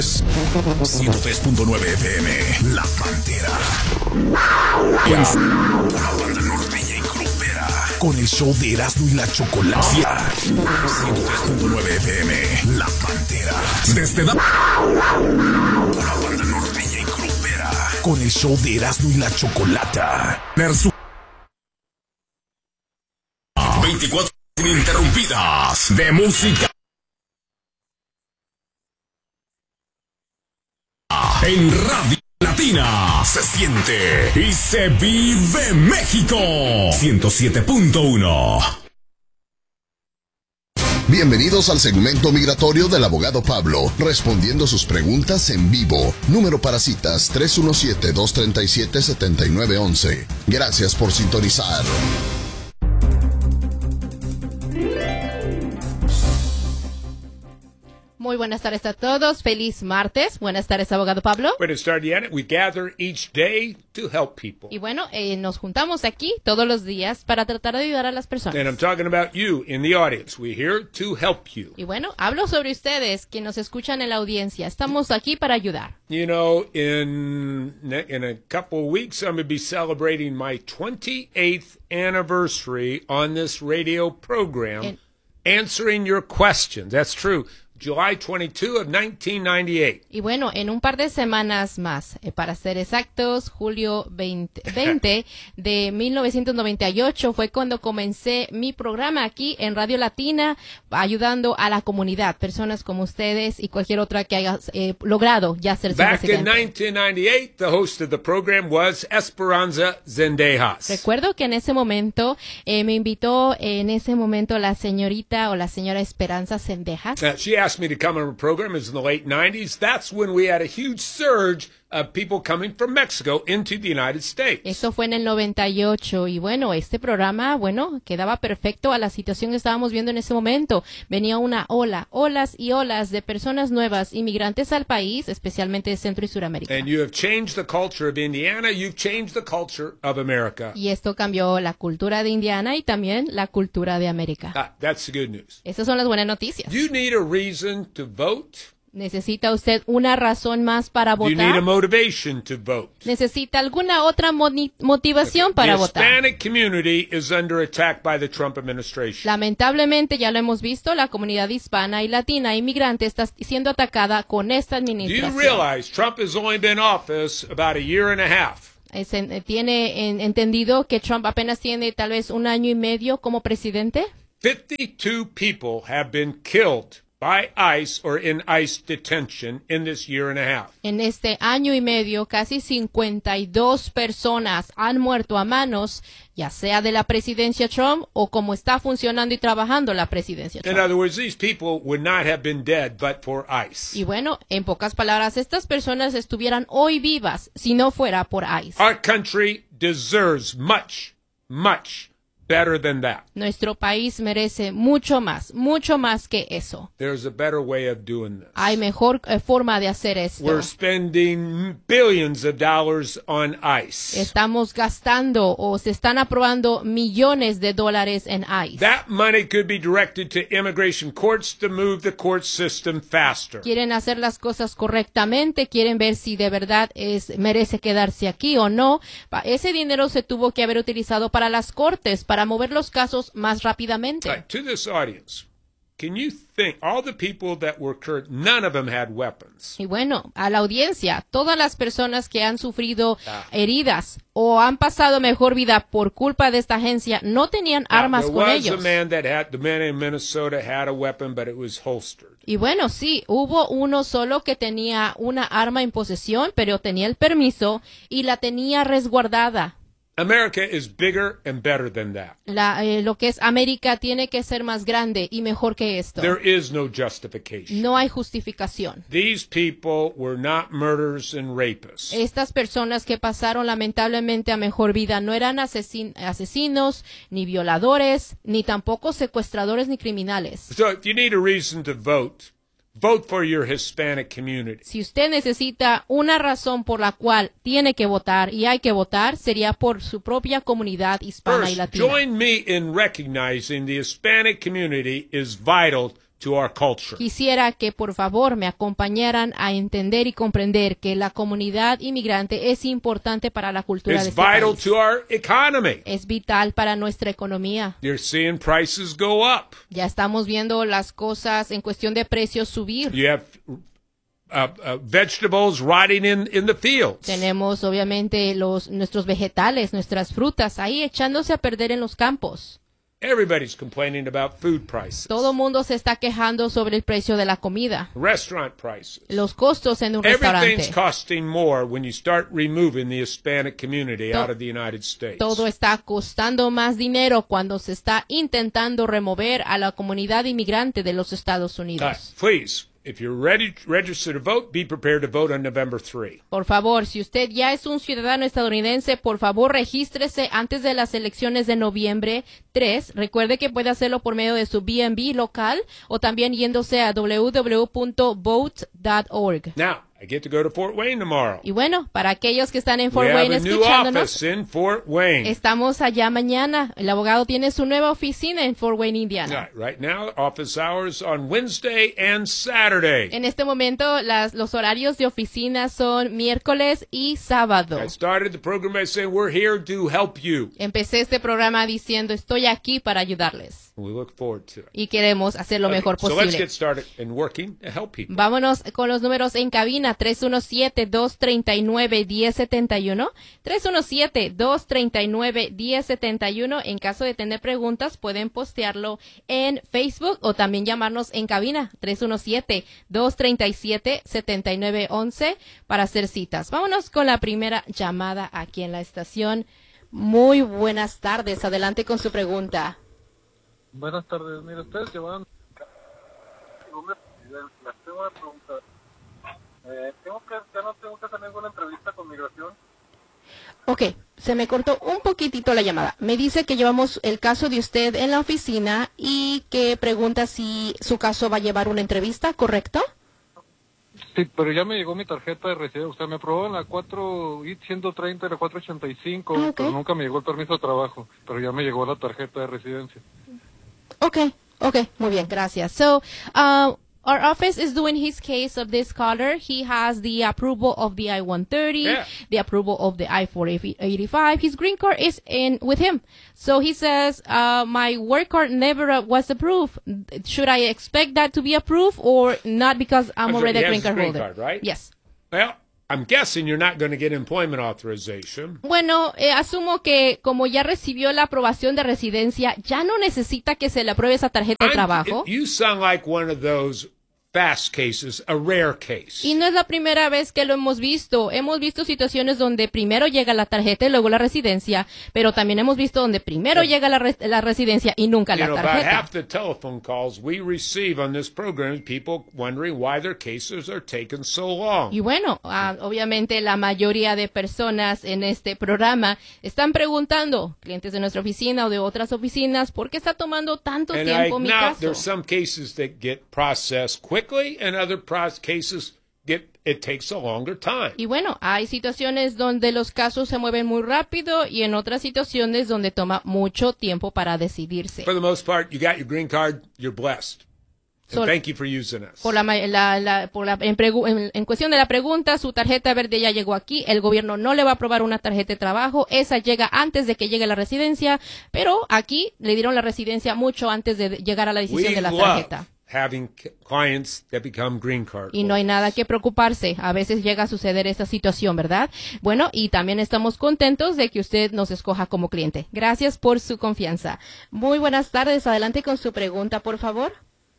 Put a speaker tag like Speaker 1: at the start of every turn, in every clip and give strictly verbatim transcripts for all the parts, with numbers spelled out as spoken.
Speaker 1: ciento tres punto nueve F M, La Pantera. En la banda norteña y grupera, con el show de Erasmo y la Chocolata. ciento tres punto nueve F M, La Pantera. Desde la... la banda norteña y grupera, con el show de Erasmo y la Chocolata. Versus veinticuatro ininterrumpidas de música. En Radio Latina se siente y se vive México. ciento siete punto uno.
Speaker 2: Bienvenidos al segmento migratorio del abogado Pablo, respondiendo sus preguntas en vivo. Número para citas tres uno siete, dos tres siete, siete nueve uno uno. Gracias por sintonizar.
Speaker 3: Muy buenas tardes a todos. Feliz martes. Buenas tardes, abogado Pablo.
Speaker 4: Buenas tardes, Diana. We gather each day to help people.
Speaker 3: Y bueno, eh, nos juntamos aquí todos los días para tratar de ayudar a las personas.
Speaker 4: And I'm talking about you in the audience. We're here to help you.
Speaker 3: Y bueno, hablo sobre ustedes, que nos escuchan en la audiencia. Estamos aquí para ayudar.
Speaker 4: You know, in in a couple of weeks, I'm going to be celebrating my twenty-eighth anniversary on this radio program, en- answering your questions. That's true. July twenty-second of nineteen ninety-eight.
Speaker 3: Y bueno, en un par de semanas más, eh, para ser exactos, julio veinte, veinte de mil novecientos noventa y ocho fue cuando comencé mi programa aquí en Radio Latina, ayudando a la comunidad, personas como ustedes y cualquier otra que haya eh, logrado ya ser su
Speaker 4: Back in
Speaker 3: residente.
Speaker 4: nineteen ninety-eight, the host of the program was Esperanza Zendejas.
Speaker 3: Recuerdo que en ese momento eh, me invitó eh, en ese momento la señorita o la señora Esperanza Zendejas.
Speaker 4: Uh, she asked me to come on a program. It was in the late nineties. That's when we had a huge surge of people coming from Mexico into the United States.
Speaker 3: Eso fue en el noventa y ocho y bueno, este programa, bueno, quedaba perfecto a la situación que estábamos viendo en ese momento. Venía una ola, olas y olas de personas nuevas, inmigrantes al país, especialmente de Centro y Suramérica.
Speaker 4: And you have changed the culture of Indiana. You've changed the culture of America.
Speaker 3: Y esto cambió la cultura de Indiana y también la cultura de América.
Speaker 4: Ah, that's the good news.
Speaker 3: Esas son las buenas noticias.
Speaker 4: You need a reason to vote.
Speaker 3: ¿Necesita usted una razón más para
Speaker 4: You need a
Speaker 3: votar?
Speaker 4: motivation to vote.
Speaker 3: ¿Necesita alguna otra moni- motivación para
Speaker 4: The
Speaker 3: votar?
Speaker 4: Hispanic community is under attack by the Trump administration.
Speaker 3: Lamentablemente, ya lo hemos visto, la comunidad hispana y latina inmigrante está siendo atacada con esta
Speaker 4: Do you
Speaker 3: administración.
Speaker 4: realize Trump has only been in office about a year and a half?
Speaker 3: Es en- tiene en- entendido que Trump apenas tiene tal vez un año y medio como presidente.
Speaker 4: fifty-two people have been killed by ICE or in ICE detention in this year and a half.
Speaker 3: En este año y medio, casi cincuenta y dos personas han muerto a manos, ya sea de la presidencia Trump o como está funcionando y trabajando la presidencia
Speaker 4: In
Speaker 3: Trump.
Speaker 4: other words, these people would not have been dead but for ICE.
Speaker 3: Y bueno, en pocas palabras, estas personas estuvieran hoy vivas si no fuera por ICE.
Speaker 4: Our country deserves much, much better than that.
Speaker 3: Nuestro país merece mucho más, mucho más que eso.
Speaker 4: There's a better way of doing this.
Speaker 3: Hay mejor eh, forma de hacer esto.
Speaker 4: We're spending billions of dollars on ICE.
Speaker 3: Estamos gastando o se están aprobando millones de dólares en ICE.
Speaker 4: That money could be directed to immigration courts to move the court system faster.
Speaker 3: Quieren hacer las cosas correctamente, quieren ver si de verdad es merece quedarse aquí o no. Pa- Ese dinero se tuvo que haber utilizado para las cortes, para mover los casos más rápidamente.
Speaker 4: Right, to this audience, can you think all the people that were killed, none of them had weapons?
Speaker 3: Y bueno, a la audiencia, todas las personas que han sufrido
Speaker 4: Ah.
Speaker 3: heridas o han pasado mejor vida por culpa de esta agencia no tenían
Speaker 4: Now,
Speaker 3: armas
Speaker 4: there
Speaker 3: con
Speaker 4: was
Speaker 3: ellos.
Speaker 4: a man that had, the man in Minnesota had a weapon, but it was holstered.
Speaker 3: Y bueno, sí, hubo uno solo que tenía una arma en posesión, pero tenía el permiso y la tenía resguardada.
Speaker 4: America is bigger and better than that.
Speaker 3: La, eh, lo que es América tiene que ser más grande y mejor que esto.
Speaker 4: There is no justification.
Speaker 3: No hay justificación.
Speaker 4: These people were not murderers and rapists.
Speaker 3: Estas personas que pasaron lamentablemente a mejor vida no eran asesin- asesinos, ni violadores, ni tampoco secuestradores ni criminales.
Speaker 4: So if you need a reason to vote, vote for your Hispanic community.
Speaker 3: Si usted necesita una razón por la cual tiene que votar y hay que votar, sería por su propia comunidad hispana y
Speaker 4: First,
Speaker 3: latina.
Speaker 4: join me in recognizing the Hispanic community is vital to our culture.
Speaker 3: Quisiera que por favor me acompañaran a entender y comprender que la comunidad inmigrante es importante para la cultura
Speaker 4: It's
Speaker 3: de este
Speaker 4: vital
Speaker 3: país.
Speaker 4: to our economy.
Speaker 3: Es vital para nuestra economía.
Speaker 4: You're seeing prices go up.
Speaker 3: Ya estamos viendo las cosas en cuestión de precios subir.
Speaker 4: You have uh, uh, vegetables rotting in, in the fields.
Speaker 3: Tenemos obviamente los nuestros vegetales, nuestras frutas ahí echándose a perder en los campos.
Speaker 4: Everybody's complaining about food prices.
Speaker 3: Todo mundo se está quejando sobre el precio de la comida,
Speaker 4: Restaurant prices.
Speaker 3: los costos en un
Speaker 4: Everything's
Speaker 3: restaurante.
Speaker 4: costing more when you start removing the Hispanic community
Speaker 3: To-
Speaker 4: out of the United States.
Speaker 3: Todo está costando más dinero cuando se está intentando remover a la comunidad inmigrante de los Estados
Speaker 4: Uh,
Speaker 3: Unidos.
Speaker 4: please, if you're ready to register to vote, be prepared to vote on November third.
Speaker 3: Por favor, si usted ya es un ciudadano estadounidense, por favor regístrese antes de las elecciones de noviembre tres. Recuerde que puede hacerlo por medio de su B and B local o también yéndose a w w w punto vote punto org.
Speaker 4: Now, I get to go to Fort Wayne tomorrow.
Speaker 3: Y bueno, para aquellos que están en
Speaker 4: We
Speaker 3: Fort
Speaker 4: have
Speaker 3: Wayne
Speaker 4: a new
Speaker 3: escuchándonos,
Speaker 4: office in Fort Wayne.
Speaker 3: estamos allá mañana. El abogado tiene su nueva oficina en Fort Wayne, Indiana.
Speaker 4: Right, right now, office hours on Wednesday and Saturday.
Speaker 3: En este momento, las, los horarios de oficina son miércoles y sábado.
Speaker 4: I started the program by saying we're here to help you.
Speaker 3: Empecé este programa diciendo, estoy aquí para ayudarles.
Speaker 4: We look forward to it.
Speaker 3: Y queremos hacer lo
Speaker 4: Okay,
Speaker 3: mejor
Speaker 4: so let's
Speaker 3: posible.
Speaker 4: get started in working to help people.
Speaker 3: Vámonos con los números en cabina, tres uno siete, dos tres nueve, uno cero siete uno, tres uno siete, dos tres nueve, uno cero siete uno. En caso de tener preguntas, pueden postearlo en Facebook o también llamarnos en cabina, tres uno siete, dos tres siete, siete nueve uno uno para hacer citas. Vámonos con la primera llamada aquí en la estación. Muy buenas tardes, adelante con su pregunta.
Speaker 5: Buenas tardes, mire, ustedes llevan... Les tengo una pregunta. Eh, ¿tengo que, ¿Ya no tengo que hacer ninguna entrevista con migración?
Speaker 3: Ok, se me cortó un poquitito la llamada. Me dice que llevamos el caso de usted en la oficina y que pregunta si su caso va a llevar una entrevista, ¿correcto?
Speaker 5: Sí, pero ya me llegó mi tarjeta de residencia. O sea, me aprobó en la cuatro I ciento treinta y la cuatro ochenta y cinco,
Speaker 3: Ah, ok.
Speaker 5: pero nunca me llegó el permiso de trabajo. Pero ya me llegó la tarjeta de residencia.
Speaker 3: Okay, okay, muy bien, gracias. So, uh, our office is doing his case of this caller. He has the approval of the I one thirty,
Speaker 4: Yeah.
Speaker 3: the approval of the I four eighty-five. His green card is in with him. So he says, uh, my work card never uh, was approved. Should I expect that to be approved or not because I'm
Speaker 4: I'm sorry,
Speaker 3: already
Speaker 4: he
Speaker 3: a
Speaker 4: has
Speaker 3: green
Speaker 4: his
Speaker 3: card
Speaker 4: green
Speaker 3: holder?
Speaker 4: card, right?
Speaker 3: Yes.
Speaker 4: Well, I'm guessing you're not going to get employment authorization.
Speaker 3: Bueno, eh, asumo que como ya recibió la aprobación de residencia, ya no necesita que se le apruebe esa tarjeta de
Speaker 4: I'm-
Speaker 3: trabajo.
Speaker 4: You sound like one of those fast cases, a rare case.
Speaker 3: Y no es la primera vez que lo hemos visto. Hemos visto situaciones donde primero llega la tarjeta y luego la residencia, pero también hemos visto donde primero llega la, res- la residencia y nunca
Speaker 4: You
Speaker 3: la
Speaker 4: know, about
Speaker 3: tarjeta.
Speaker 4: half the telephone calls we receive on this program is people wondering why their cases are taking so long.
Speaker 3: Y bueno, ah, obviamente la mayoría de personas en este programa están preguntando, clientes de nuestra oficina o de otras oficinas, ¿por qué está tomando tanto
Speaker 4: And I
Speaker 3: tiempo mi
Speaker 4: acknowledge
Speaker 3: caso?
Speaker 4: there's some cases that get processed quickly and other pro- cases get it takes a longer time.
Speaker 3: Y bueno, hay situaciones donde los casos se mueven muy rápido y en otras situaciones donde toma mucho tiempo para decidirse.
Speaker 4: For the most part, you got your green card, you're blessed. And
Speaker 3: So-
Speaker 4: thank you for using us.
Speaker 3: Por la, ma- la- la- por la- en, pregu- en- en cuestión de la pregunta, su tarjeta verde ya llegó aquí. El gobierno no le va a aprobar una tarjeta de trabajo. Esa llega antes de que llegue la residencia, pero aquí le dieron la residencia mucho antes de llegar a la decisión
Speaker 4: We
Speaker 3: de la
Speaker 4: love
Speaker 3: tarjeta.
Speaker 4: having c- clients that become green card
Speaker 3: Y no hay nada que preocuparse. A veces llega a suceder esa situación, ¿verdad? Bueno, y también estamos contentos de que usted nos escoja como cliente. Gracias por su confianza. Muy buenas tardes. Adelante con su pregunta, por favor.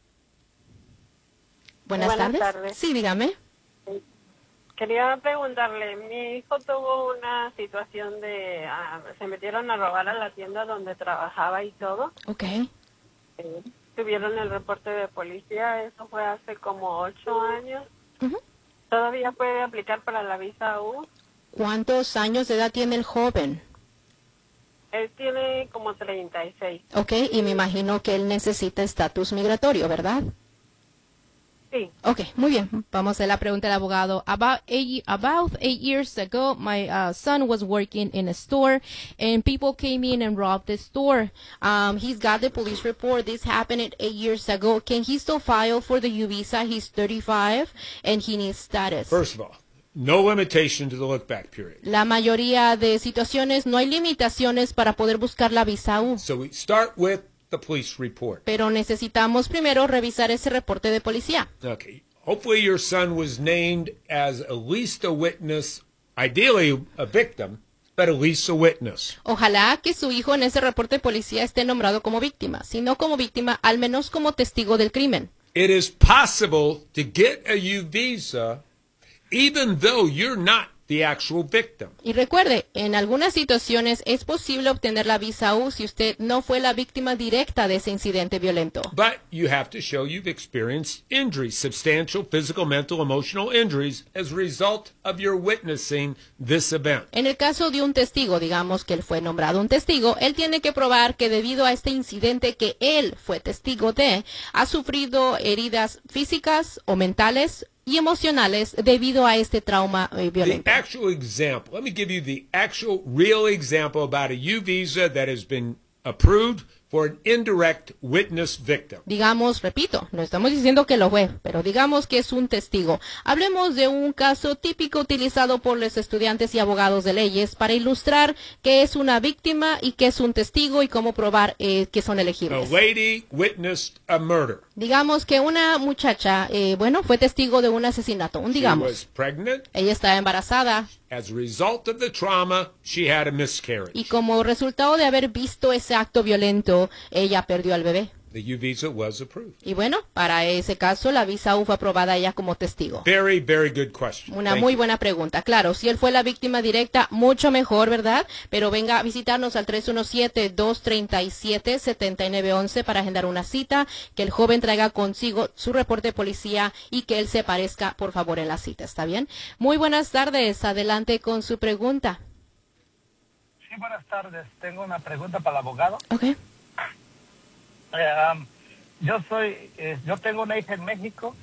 Speaker 3: Buenas,
Speaker 6: Buenas
Speaker 3: tardes.
Speaker 6: tardes.
Speaker 3: Sí, dígame.
Speaker 6: Quería preguntarle, mi hijo tuvo una situación de, ah, se metieron a robar a la tienda donde trabajaba y todo.
Speaker 3: Ok.
Speaker 6: Eh, tuvieron el reporte de policía, eso fue hace como ocho años.
Speaker 3: Ujú.
Speaker 6: ¿Todavía puede aplicar para la visa U?
Speaker 3: ¿Cuántos años de edad tiene el joven?
Speaker 6: Él tiene como treinta y seis.
Speaker 3: Ok, y me imagino que él necesita estatus migratorio, ¿verdad?
Speaker 6: Sí.
Speaker 3: Okay, muy bien. Vamos a la pregunta del abogado. About eight, about eight years ago, my uh, son was working in a store, and people came in and robbed the store. Um, he's got the police report. This happened eight years ago. Can he still file for the U visa? He's thirty-five, and he needs status.
Speaker 4: First of all, no limitation to the look-back period.
Speaker 3: La mayoría de situaciones no hay limitaciones para poder buscar la visa U.
Speaker 4: So we start with the police report.
Speaker 3: Pero necesitamos primero revisar ese reporte de policía.
Speaker 4: Okay. Hopefully your son was named as at least a witness, ideally a victim, but at least a witness.
Speaker 3: Ojalá que su hijo en ese reporte de policía esté nombrado como víctima, si no como víctima, al menos como testigo del crimen.
Speaker 4: It is possible to get a U visa even though you're not the actual victim.
Speaker 3: Y recuerde, en algunas situaciones es posible obtener la visa U si usted no fue la víctima directa de ese incidente violento.
Speaker 4: But you have to show you've experienced injuries, substantial physical, mental, emotional injuries as a result of your witnessing this event.
Speaker 3: En el caso de un testigo, digamos que él fue nombrado un testigo, él tiene que probar que debido a este incidente que él fue testigo de, ha sufrido heridas físicas o mentales y emocionales debido a este trauma eh, violento.
Speaker 4: The actual example, let me give you the actual real example about a U visa that has been approved for an indirect witness victim.
Speaker 3: Digamos, repito, no estamos diciendo que lo fue, pero digamos que es un testigo. Hablemos de un caso típico utilizado por los estudiantes y abogados de leyes para ilustrar qué es una víctima y qué es un testigo y cómo probar eh, que son
Speaker 4: A
Speaker 3: elegibles.
Speaker 4: lady witnessed a murder.
Speaker 3: Digamos que una muchacha, eh, bueno, fue testigo de un asesinato, un
Speaker 4: She
Speaker 3: digamos.
Speaker 4: was pregnant.
Speaker 3: Ella estaba embarazada
Speaker 4: As a result of the trauma, she had a
Speaker 3: y
Speaker 4: miscarriage.
Speaker 3: como resultado de haber visto ese acto violento, ella perdió al bebé.
Speaker 4: The U visa was approved.
Speaker 3: Y bueno, para ese caso, la visa U fue aprobada a ella como testigo.
Speaker 4: Very, very good question.
Speaker 3: Una
Speaker 4: Thank
Speaker 3: muy
Speaker 4: you.
Speaker 3: buena pregunta. Claro, si él fue la víctima directa, mucho mejor, ¿verdad? Pero venga a visitarnos al tres uno siete, dos tres siete, siete nueve uno uno para agendar una cita, que el joven traiga consigo su reporte de policía y que él se parezca, por favor, en la cita. ¿Está bien? Muy buenas tardes. Adelante con su pregunta.
Speaker 7: Sí, buenas tardes. Tengo una pregunta para el abogado.
Speaker 3: Ok.
Speaker 7: Eh, um, yo soy, eh, yo tengo una hija en México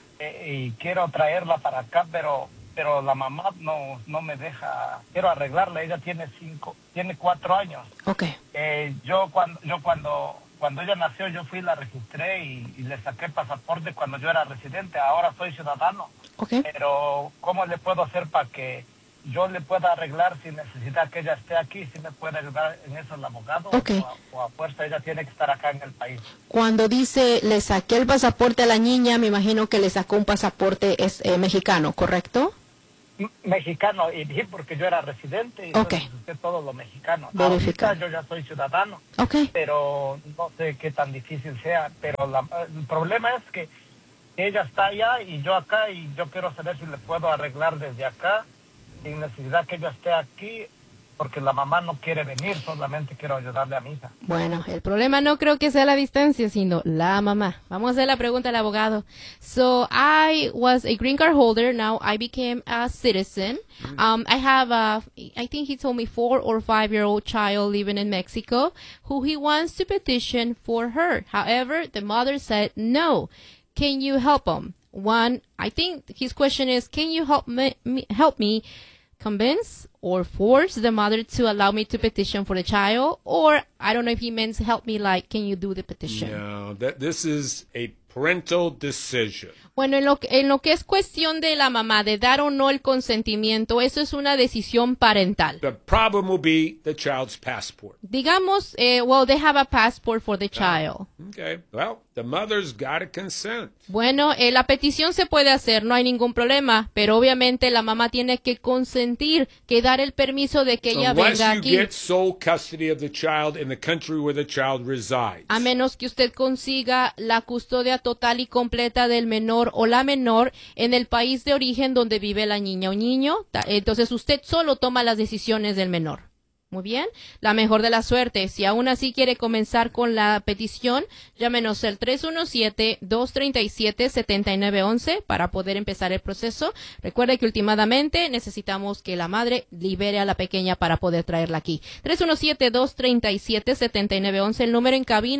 Speaker 7: eh, y quiero traerla para acá, pero pero la mamá no no me deja. Quiero arreglarla. Ella tiene cinco, tiene cuatro años.
Speaker 3: Ok.
Speaker 7: Eh, yo cuando yo cuando cuando ella nació yo fui la registré y, y le saqué pasaporte cuando yo era residente. Ahora soy ciudadano.
Speaker 3: Ok.
Speaker 7: Pero ¿cómo le puedo hacer para que yo le pueda arreglar si necesita que ella esté aquí? Si me puede ayudar en eso el abogado.
Speaker 3: Ok.
Speaker 7: O, a, o a fuerza ella tiene que estar acá en el país.
Speaker 3: Cuando dice le saqué el pasaporte a la niña, me imagino que le sacó un pasaporte es, eh, mexicano, ¿correcto?
Speaker 7: M- Mexicano, y dije porque yo era residente y
Speaker 3: Ok.
Speaker 7: usted todo lo mexicano.
Speaker 3: Verificar.
Speaker 7: Ahorita yo ya soy ciudadano,
Speaker 3: Ok.
Speaker 7: pero no sé qué tan difícil sea. Pero la- el problema es que ella está allá y yo acá, y yo quiero saber si le puedo arreglar desde acá sin necesidad que ella esté aquí, porque la mamá no quiere venir, solamente quiero ayudarle a mi hija.
Speaker 3: Bueno, el problema no creo que sea la distancia, sino la mamá. Vamos a hacer la pregunta al abogado. So, I was a green card holder. Now I became a citizen. Um, I have a, I think he told me four or five year old child living in Mexico who he wants to petition for her. However, the mother said no. Can you help him? One, I think his question is, can you help me, me help me convince or force the mother to allow me to petition for the child? Or I don't know if he means help me like, can you do the petition?
Speaker 4: No, that this is a parental decision.
Speaker 3: Bueno, en lo, que, en lo que es cuestión de la mamá, de dar o no el consentimiento, eso es una decisión parental.
Speaker 4: The problem will be the child's passport.
Speaker 3: Digamos, eh, well, they have a passport for the child.
Speaker 4: Okay. Well, the mother's got to consent.
Speaker 3: Bueno, eh, la petición se puede hacer, no hay ningún problema, pero obviamente la mamá tiene que consentir, que dar el permiso de que ella
Speaker 4: Unless
Speaker 3: venga
Speaker 4: you
Speaker 3: aquí.
Speaker 4: get sole custody of the child in the country where the child resides.
Speaker 3: A menos que usted consiga la custodia total y completa del menor o la menor en el país de origen donde vive la niña o niño. Ta- Entonces usted solo toma las decisiones del menor. Muy bien, la mejor de la suerte. Si aún así quiere comenzar con la petición, llámenos al tres uno siete, dos tres siete, siete nueve uno uno para poder empezar el proceso. Recuerde que últimamente necesitamos que la madre libere a la pequeña para poder traerla aquí. tres uno siete, dos tres siete, siete nueve uno uno, el número en cabina.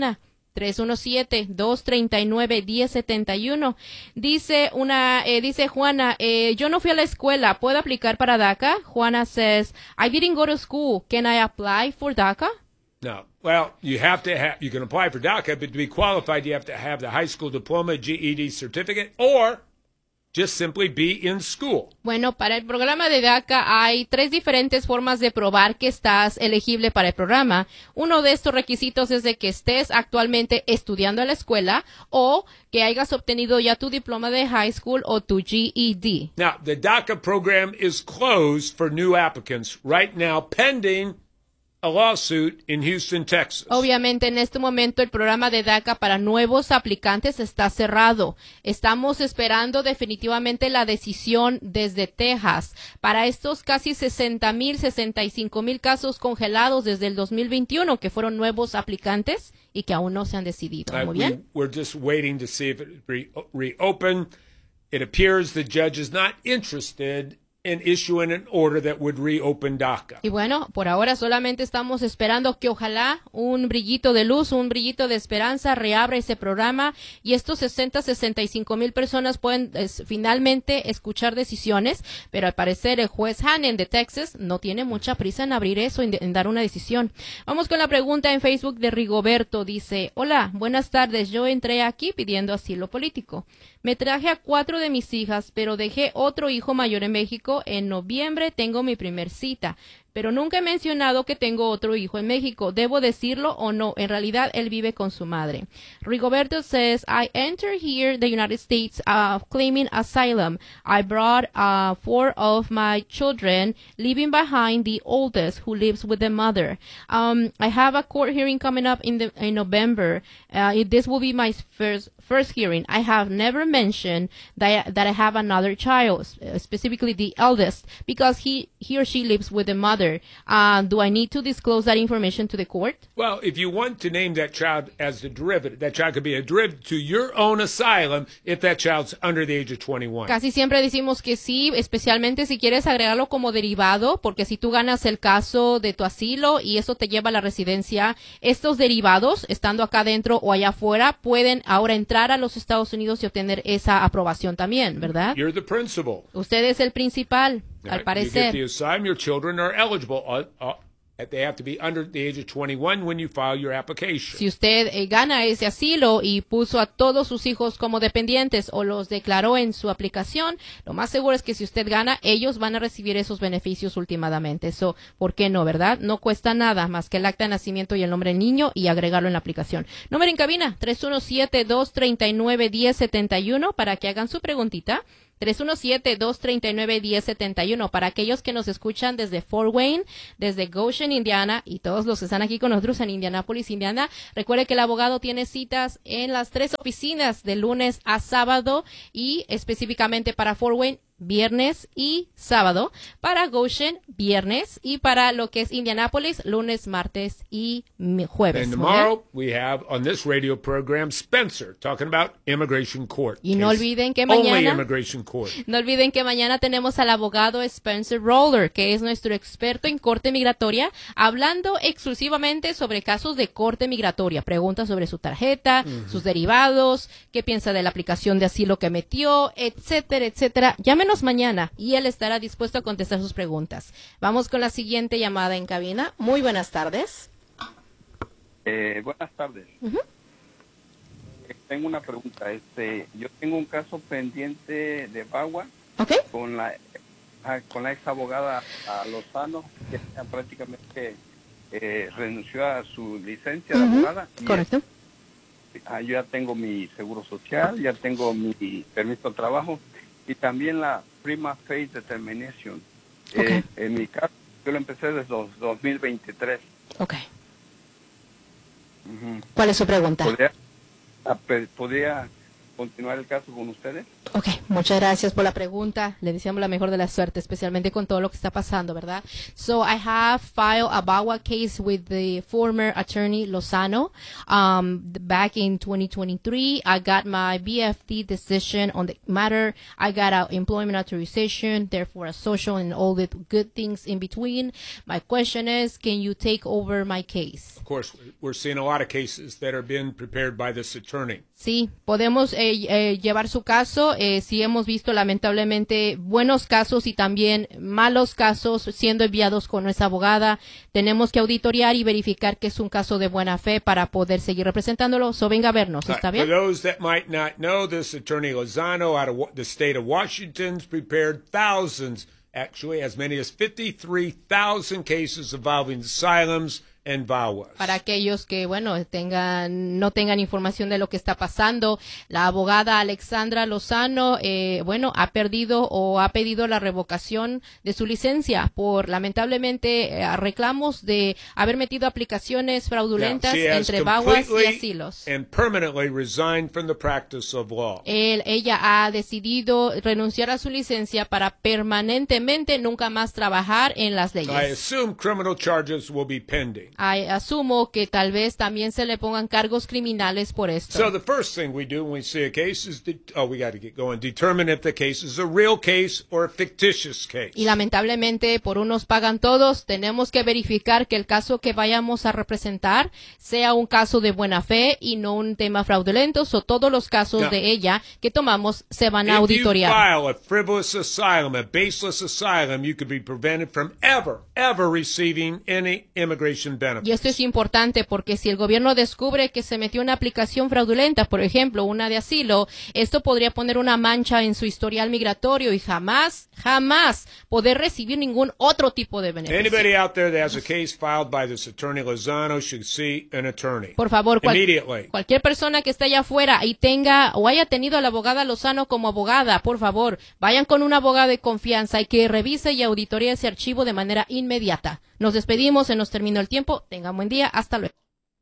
Speaker 3: tres uno siete, dos tres nueve, uno cero siete uno. Dice una, eh, dice Juana, eh, yo no fui a la escuela, ¿puedo aplicar para DACA? Juana says, I didn't go to school. Can I apply for DACA?
Speaker 4: No. Well, you have to have, you can apply for DACA, but to be qualified, you have to have the high school diploma, G E D certificate, or just simply be in school.
Speaker 3: Bueno, para el programa de DACA hay tres diferentes formas de probar que estás elegible para el programa. Uno de estos requisitos es de que estés actualmente estudiando en la escuela o que hayas obtenido ya tu diploma de high school o tu G E D.
Speaker 4: Now, the DACA program is closed for new applicants right now, pending a lawsuit in Houston, Texas.
Speaker 3: Obviamente, en este momento el programa de DACA para nuevos aplicantes está cerrado. Estamos esperando definitivamente la decisión desde Texas para estos casi sesenta mil, sesenta y cinco mil casos congelados desde el dos mil veintiuno que fueron nuevos aplicantes y que aún no se han decidido.
Speaker 4: Uh,
Speaker 3: Muy bien.
Speaker 4: We, we're just waiting to see if it re reopen. It appears the judge is not interested in issuing an order that would reopen DACA.
Speaker 3: Y bueno, por ahora solamente estamos esperando que ojalá un brillito de luz, un brillito de esperanza reabra ese programa y estos sesenta, sesenta y cinco mil personas pueden es, finalmente escuchar decisiones, pero al parecer el juez Hannon de Texas no tiene mucha prisa en abrir eso, en, en dar una decisión. Vamos con la pregunta en Facebook de Rigoberto. Dice, hola, buenas tardes, yo entré aquí pidiendo asilo político. Me traje a cuatro de mis hijas, pero dejé otro hijo mayor en México. En noviembre tengo mi primer cita, pero nunca he mencionado que tengo otro hijo en México. ¿Debo decirlo o no? En realidad, él vive con su madre. Rigoberto says, I entered here the United States uh, claiming asylum. I brought uh, four of my children, leaving behind the oldest who lives with the mother. Um, I have a court hearing coming up in, the, in November. Uh, this will be my first first hearing. I have never mentioned that I, that I have another child, specifically the eldest, because he, he or she lives with the mother. Uh, do I need to disclose that information to the court?
Speaker 4: Well, if you want to name that child as the derivative, that child could be a derivative to your own asylum if that child's under the age of twenty-one.
Speaker 3: Casi siempre decimos que sí, especialmente si quieres agregarlo como derivado, porque si tú ganas el caso de tu asilo y eso te lleva a la residencia, estos derivados, estando acá adentro o allá afuera, pueden ahora entrar a los Estados Unidos y obtener esa aprobación también, ¿verdad?
Speaker 4: You're the principal.
Speaker 3: Usted es el principal,
Speaker 4: Right.
Speaker 3: al parecer.
Speaker 4: You get the asylum, your children are eligible. Uh, uh, they have to be under the age of twenty-one when you file your application.
Speaker 3: Si usted eh, gana ese asilo y puso a todos sus hijos como dependientes o los declaró en su aplicación, lo más seguro es que si usted gana, ellos van a recibir esos beneficios últimamente. Eso, ¿por qué no, verdad? No cuesta nada más que el acta de nacimiento y el nombre del niño y agregarlo en la aplicación. Número en cabina, tres uno siete, dos tres nueve, uno cero siete uno para que hagan su preguntita. tres uno siete, dos tres nueve, uno cero siete uno para aquellos que nos escuchan desde Fort Wayne, desde Goshen, Indiana, y todos los que están aquí con nosotros en Indianápolis, Indiana. Recuerde que el abogado tiene citas en las tres oficinas de lunes a sábado y específicamente para Fort Wayne, viernes y sábado, para Goshen, viernes, y para lo que es Indianápolis, lunes, martes y jueves.
Speaker 4: And tomorrow we have on this radio program Spencer talking about immigration court.
Speaker 3: Y no olviden que
Speaker 4: Only
Speaker 3: mañana
Speaker 4: immigration court.
Speaker 3: No olviden que mañana tenemos al abogado Spencer Roller, que es nuestro experto en corte migratoria, hablando exclusivamente sobre casos de corte migratoria. Preguntas sobre su tarjeta, uh-huh. sus derivados, qué piensa de la aplicación de asilo que metió, etcétera, etcétera. Llámenos mañana y él estará dispuesto a contestar sus preguntas. Vamos con la siguiente llamada en cabina. Muy buenas tardes.
Speaker 8: Eh, buenas tardes.
Speaker 3: Uh-huh.
Speaker 8: Tengo una pregunta. Este, yo tengo un caso pendiente de Bagua
Speaker 3: okay.
Speaker 8: con la con la ex abogada Lozano, que prácticamente eh, renunció a su licencia
Speaker 3: uh-huh.
Speaker 8: de abogada.
Speaker 3: Correcto.
Speaker 8: Y, ah, yo ya tengo mi seguro social, ya tengo mi permiso de trabajo y también la prima facie determination.
Speaker 3: Okay.
Speaker 8: Eh, en mi caso, yo lo empecé desde dos mil veintitrés.
Speaker 3: Ok.
Speaker 8: Uh-huh.
Speaker 3: ¿Cuál es su pregunta?
Speaker 8: ¿Podría, ¿Podría continuar el caso con ustedes?
Speaker 3: Ok, muchas gracias por la pregunta. Le deseamos la mejor de la suerte, especialmente con todo lo que está pasando, ¿verdad? So I have filed a V A W A case with the former attorney Lozano. Um, back in twenty twenty-three, I got my B F D decision on the matter. I got an employment authorization, therefore a social and all the good things in between. My question is, can you take over my case?
Speaker 4: Of course, we're seeing a lot of cases that are being prepared by this attorney.
Speaker 3: Sí, podemos eh, eh, llevar su caso. Eh, sí hemos visto lamentablemente buenos casos y también malos casos siendo enviados con nuestra abogada. Tenemos que auditoriar y verificar que es un caso de buena fe para poder seguir representándolo. So venga a vernos, ¿está bien?
Speaker 4: For those that might not know, this attorney Lozano out of the state of Washington's prepared thousands, actually as many as fifty-three thousand cases involving asylums and V A W As.
Speaker 3: Para aquellos que, bueno, tengan, no tengan información de lo que está pasando, la abogada Alexandra Lozano, eh, bueno, ha perdido o ha pedido la revocación de su licencia por, lamentablemente, eh, reclamos de haber metido aplicaciones fraudulentas
Speaker 4: Yeah,
Speaker 3: entre V A W As y asilos.
Speaker 4: And permanently resigned from the practice of law.
Speaker 3: Él, ella ha decidido renunciar a su licencia para permanentemente nunca más trabajar en las leyes.
Speaker 4: I assume criminal charges will be pending.
Speaker 3: Ay, asumo que tal vez también se le pongan cargos criminales por esto.
Speaker 4: So the first thing we do when we see a case is, de- oh, we got to get going, determine if the case is a real case or a fictitious case.
Speaker 3: Y lamentablemente, por unos pagan todos, tenemos que verificar que el caso que vayamos a representar sea un caso de buena fe y no un tema fraudulento, o todos los casos
Speaker 4: No.
Speaker 3: de ella que tomamos se van a
Speaker 4: If you
Speaker 3: auditoriar.
Speaker 4: file a frivolous asylum, a baseless asylum, you could be prevented from ever, ever receiving any immigration benefits.
Speaker 3: Y esto es importante porque si el gobierno descubre que se metió una aplicación fraudulenta, por ejemplo, una de asilo, esto podría poner una mancha en su historial migratorio y jamás, jamás poder recibir ningún otro tipo de beneficio.
Speaker 4: Anybody out there that has a case filed by this attorney Lozano should see an attorney.
Speaker 3: Por favor, cual-
Speaker 4: Immediately.
Speaker 3: cualquier persona que esté allá afuera y tenga o haya tenido a la abogada Lozano como abogada, por favor, vayan con un abogado de confianza y que revise y auditoría ese archivo de manera inmediata. Nos despedimos, se nos terminó el tiempo. Tengan buen día, hasta luego.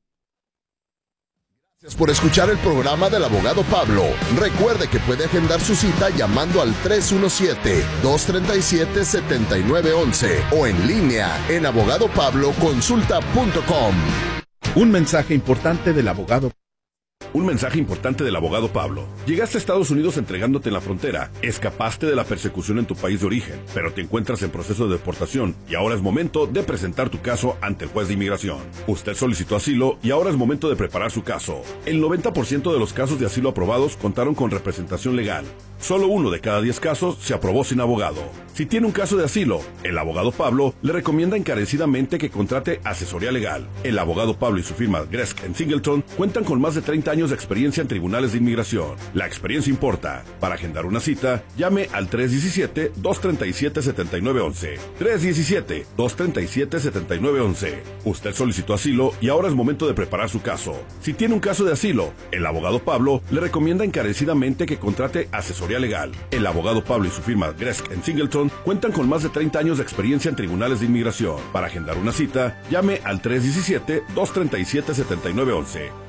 Speaker 2: Gracias por escuchar el programa del abogado Pablo. Recuerde que puede agendar su cita llamando al tres uno siete, dos tres siete, siete nueve uno uno o en línea en abogado pablo consulta punto com.
Speaker 9: Un mensaje importante del abogado.
Speaker 10: Un mensaje importante del abogado Pablo. Llegaste a Estados Unidos entregándote en la frontera, escapaste de la persecución en tu país de origen, pero te encuentras en proceso de deportación y ahora es momento de presentar tu caso ante el juez de inmigración. Usted solicitó asilo y ahora es momento de preparar su caso. El noventa por ciento de los casos de asilo aprobados contaron con representación legal. Solo uno de cada diez casos se aprobó sin abogado. Si tiene un caso de asilo, el abogado Pablo le recomienda encarecidamente que contrate asesoría legal. El abogado Pablo y su firma Gresk and Singleton cuentan con más de treinta años de experiencia en tribunales de inmigración. La experiencia importa. Para agendar una cita, llame al tres uno siete, dos tres siete, siete nueve uno uno. tres uno siete, dos tres siete, siete nueve uno uno. Usted solicitó asilo y ahora es momento de preparar su caso. Si tiene un caso de asilo, el abogado Pablo le recomienda encarecidamente que contrate asesoría legal. El abogado Pablo y su firma Gresk and Singleton cuentan con más de treinta años de experiencia en tribunales de inmigración. Para agendar una cita, llame al tres uno siete, dos tres siete, siete nueve uno uno.